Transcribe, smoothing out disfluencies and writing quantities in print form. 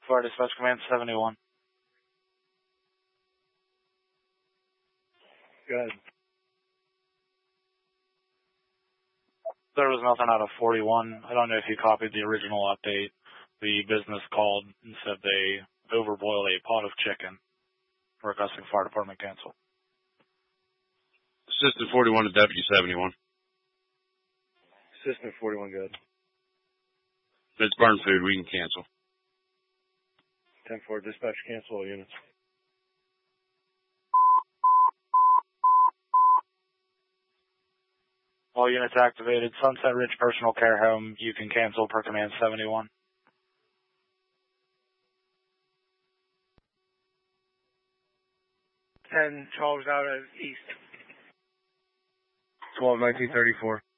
Fire Dispatch Command 71. Go ahead. There was nothing out of 41. I don't know if you copied the original update. The business called and said they overboiled a pot of chicken, requesting fire department cancel. Assistant 41 to Deputy 71. Assistant 41, good. It's burn food. We can cancel. 10-4, dispatch, cancel all units. All units activated. Sunset Ridge Personal Care Home, you can cancel per Command 71. 10, Charles out of East. 12-19-34.